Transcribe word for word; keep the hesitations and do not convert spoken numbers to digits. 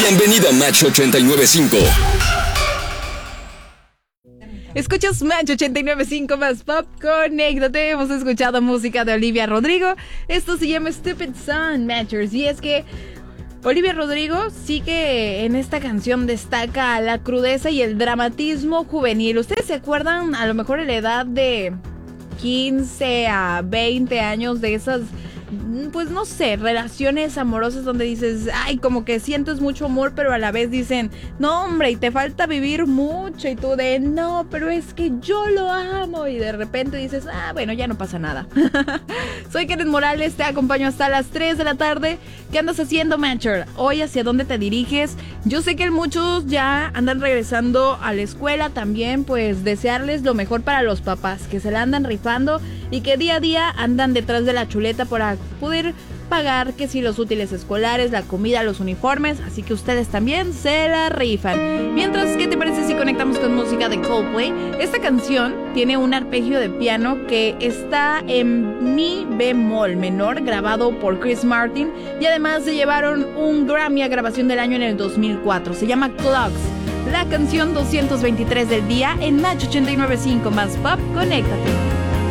Bienvenido a Match ochenta y nueve punto cinco. Escuchas Match ochenta y nueve punto cinco más Pop, conéctate. Hemos escuchado música de Olivia Rodrigo. Esto se llama Stupid Sun, Matchers. Y es que Olivia Rodrigo sí que en esta canción destaca la crudeza y el dramatismo juvenil. ¿Ustedes se acuerdan a lo mejor de la edad de quince a veinte años de esas, pues no sé, relaciones amorosas donde dices, ay, como que sientes mucho amor, pero a la vez dicen, no hombre, y te falta vivir mucho, y tú de, no, pero es que yo lo amo, y de repente dices, ah, bueno, ya no pasa nada. Soy Kenneth Morales, te acompaño hasta las tres de la tarde. ¿Qué andas haciendo, Matcher? Hoy, ¿hacia dónde te diriges? Yo sé que muchos ya andan regresando a la escuela también, pues desearles lo mejor para los papás, que se la andan rifando y que día a día andan detrás de la chuleta para poder pagar que si los útiles escolares, la comida, los uniformes, así que ustedes también se la rifan. Mientras, ¿qué te parece si conectamos con música de Coldplay? Esta canción tiene un arpegio de piano que está en mi bemol menor, grabado por Chris Martin, y además se llevaron un Grammy a grabación del año en el dos mil cuatro. Se llama Clocks, la canción doscientos veintitrés del día en Match ochenta y nueve punto cinco más Pop, conéctate.